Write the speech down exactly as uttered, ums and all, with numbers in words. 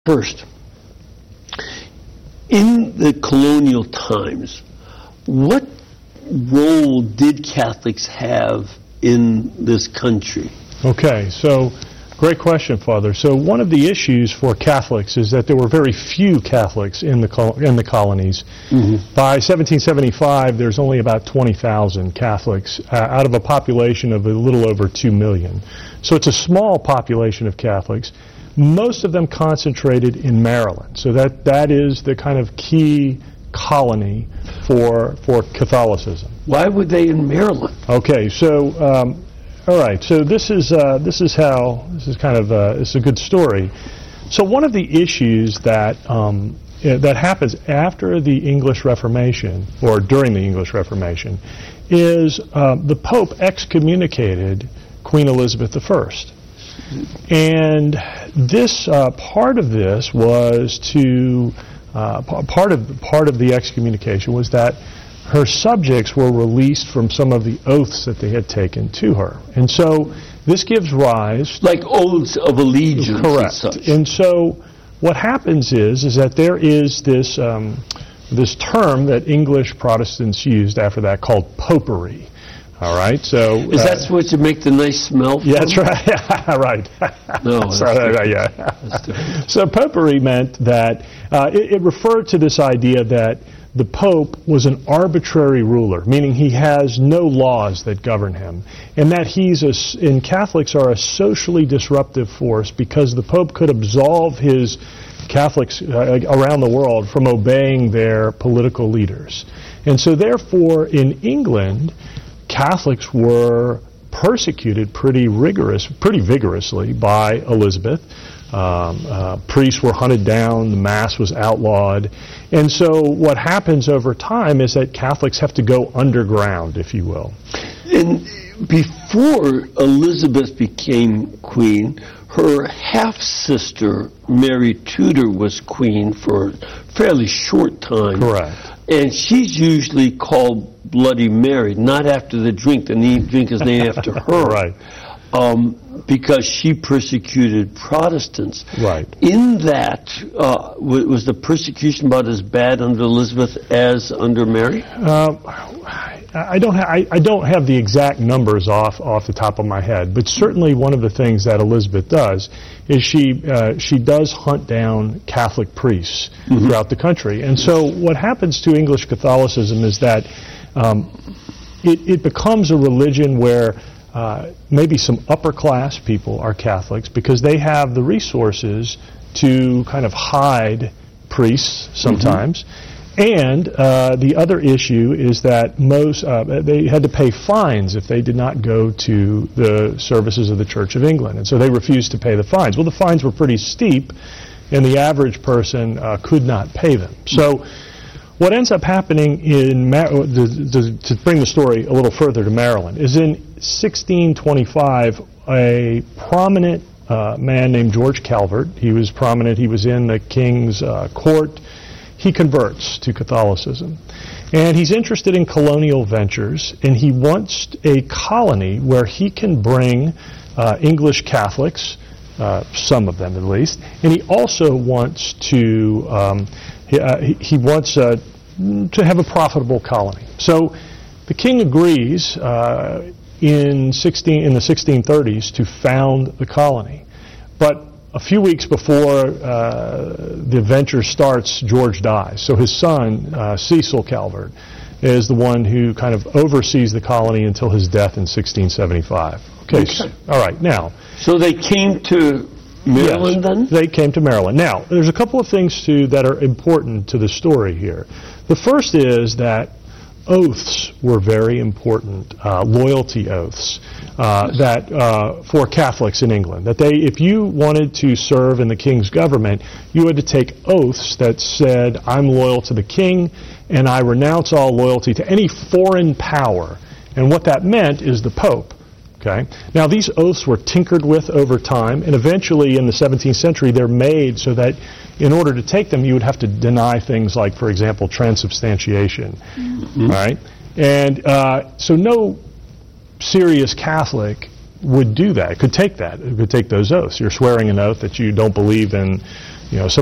First, in the colonial times, what role did Catholics have in this country? Okay, so great question, Father. So one of the issues for Catholics is that there were very few Catholics in the col- in the colonies. Mm-hmm. By seventeen seventy-five, there's only about twenty thousand Catholics uh, out of a population of a little over two million. So it's a small population of Catholics. Most of them concentrated in Maryland. So that, that is the kind of key colony for for Catholicism. Why were they in Maryland? Okay, so um, all right. So this is uh, this is how this is kind of uh, this is a good story. So one of the issues that um, that happens after the English Reformation or during the English Reformation is uh, the Pope excommunicated Queen Elizabeth the First. And this uh, part of this was to uh, p- part of part of the excommunication was that her subjects were released from some of the oaths that they had taken to her, and so this gives rise like oaths of allegiance. Correct. And, such. And so what happens is is that there is this um, this term that English Protestants used after that called popery. All right, so is uh, that supposed to make the nice smell? Yeah, that's right. right. No, that's Sorry, right, yeah. That's so popery meant that uh, it, it referred to this idea that the Pope was an arbitrary ruler, meaning he has no laws that govern him, and that he's a, and Catholics are a socially disruptive force because the Pope could absolve his Catholics uh, around the world from obeying their political leaders, and so therefore in England, Catholics were persecuted pretty rigorous, pretty vigorously by Elizabeth. Um, uh, priests were hunted down, the Mass was outlawed. And so what happens over time is that Catholics have to go underground, if you will. And before Elizabeth became queen, her half-sister, Mary Tudor, was queen for a fairly short time. Correct. And she's usually called Bloody Mary, not after the drink. The name, drink is named after her. Right. Um, because she persecuted Protestants. Right. In that, uh, w- was the persecution about as bad under Elizabeth as under Mary? Uh, I don't ha- I, I don't have the exact numbers off off the top of my head, but certainly one of the things that Elizabeth does is she uh, she does hunt down Catholic priests mm-hmm. throughout the country. And so what happens to English Catholicism is that um, it, it becomes a religion where uh, maybe some upper class people are Catholics because they have the resources to kind of hide priests sometimes. Mm-hmm. And uh, the other issue is that most uh, they had to pay fines if they did not go to the services of the Church of England, and so they refused to pay the fines. Well, the fines were pretty steep, and the average person uh, could not pay them. So, what ends up happening in Mar- to, to bring the story a little further to Maryland is in sixteen twenty-five, a prominent uh, man named George Calvert. He was prominent. He was in the king's uh, court. He converts to Catholicism. And he's interested in colonial ventures, and he wants a colony where he can bring uh, English Catholics, uh, some of them at least, and he also wants to um, he, uh, he, he wants uh, to have a profitable colony. So the king agrees uh, in sixteen in the sixteen thirties to found the colony, but a few weeks before uh, the venture starts, George dies. So his son, uh, Cecil Calvert, is the one who kind of oversees the colony until his death in sixteen seventy-five. Okay, okay. So, all right, now. So they came to Maryland yes, then? They came to Maryland. Now, there's a couple of things, too, that are important to the story here. The first is that oaths were very important, uh, loyalty oaths, uh, that uh, for Catholics in England. That they, if you wanted to serve in the king's government, you had to take oaths that said, "I'm loyal to the king, and I renounce all loyalty to any foreign power." And what that meant is the Pope. Okay. Now, these oaths were tinkered with over time, and eventually in the seventeenth century, they're made so that in order to take them, you would have to deny things like, for example, transubstantiation. Mm-hmm. Right? And uh, so no serious Catholic would do that, could take that, could take those oaths. You're swearing an oath that you don't believe in you know, some